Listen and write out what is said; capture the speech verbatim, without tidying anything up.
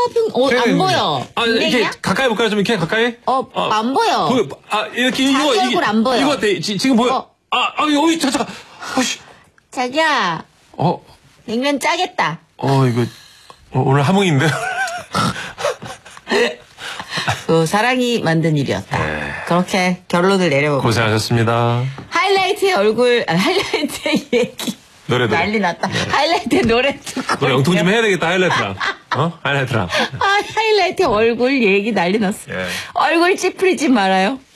평, 어, 안 보여. 아, 이렇게 가까이 볼까요? 좀 이렇게 가까이? 어, 어, 안 보여. 보여. 아, 이렇게, 이거, 자기 얼굴 이게, 안 보여. 이거 어때? 지, 지금 보여? 어. 아, 아, 어이, 잠깐, 잠깐. 어이씨. 자기야. 어, 냉면 짜겠다. 어, 이거, 어, 오늘 하몽인데? 그, 사랑이 만든 일이었다. 네. 그렇게 결론을 내려봅니다. 고생하셨습니다. 하이라이트의 얼굴, 아, 하이라이트의 얘기. 노래도. 난리 났다. 네. 하이라이트의 노래 듣고. 노래 영통 좀 해야 되겠다, 하이라이트랑. 어? 하이라이트랑. 아, 하이라이트의 얼굴 얘기 난리 났어. 예. 얼굴 찌푸리지 말아요.